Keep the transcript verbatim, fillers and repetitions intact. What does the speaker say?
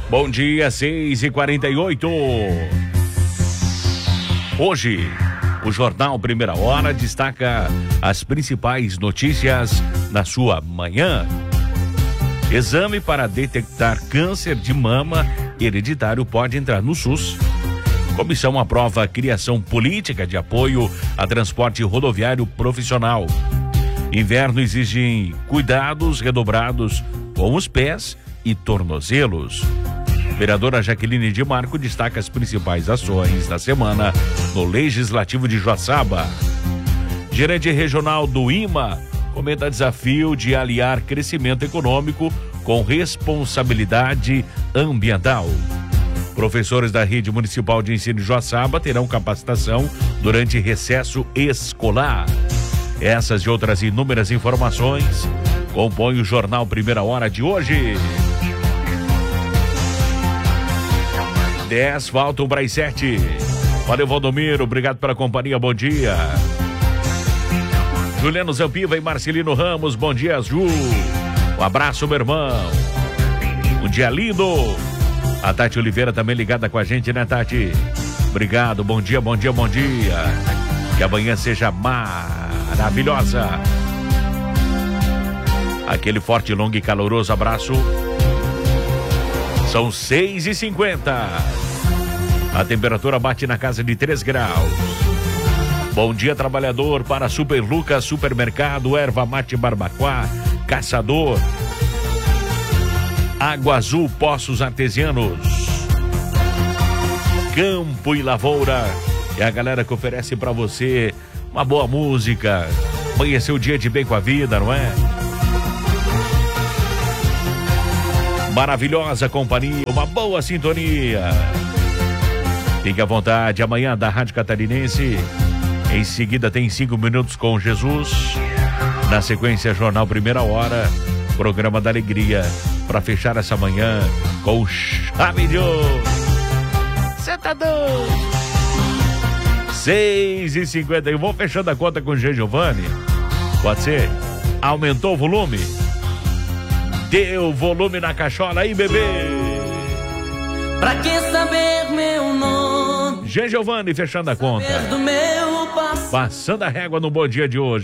Bom dia, seis e quarenta e oito. Hoje, o Jornal Primeira Hora destaca as principais notícias na sua manhã. Exame para detectar câncer de mama hereditário pode entrar no SUS. Comissão aprova a criação política de apoio a transporte rodoviário profissional. Inverno exige cuidados redobrados com os pés e tornozelos. Vereadora Jaqueline de Marco destaca as principais ações da semana no Legislativo de Joaçaba. Gerente regional do I M A comenta desafio de aliar crescimento econômico com responsabilidade ambiental. Professores da Rede Municipal de Ensino de Joaçaba terão capacitação durante recesso escolar. Essas e outras inúmeras informações compõem o Jornal Primeira Hora de hoje. dez, faltam para as sete. Valeu, Valdomiro, obrigado pela companhia, bom dia. Juliano Zampiva e Marcelino Ramos, bom dia, Ju. Um abraço, meu irmão. Um dia lindo. A Tati Oliveira também ligada com a gente, né, Tati? Obrigado, bom dia, bom dia, bom dia. Que amanhã seja maravilhosa. Aquele forte, longo e caloroso abraço. São seis e cinquenta. A temperatura bate na casa de três graus. Bom dia, trabalhador, para Super Lucas, Supermercado, Erva Mate Barbacoa, Caçador, Água Azul, Poços Artesianos, Campo e Lavoura. É a galera que oferece para você uma boa música. Amanhecer o dia de bem com a vida, não é? Maravilhosa companhia, uma boa sintonia. Fique à vontade, amanhã da Rádio Catarinense. Em seguida tem cinco minutos com Jesus. Na sequência, Jornal Primeira Hora, Programa da Alegria, para fechar essa manhã com chave de ouro. Cê tá doido? seis e cinquenta. Eu vou fechando a conta com o G. Giovanni. Pode ser? Aumentou o volume? Deu volume na cachola aí, bebê. Pra que saber meu nome? G. Giovanni fechando a conta. Do meu passando a régua no Bom Dia de hoje.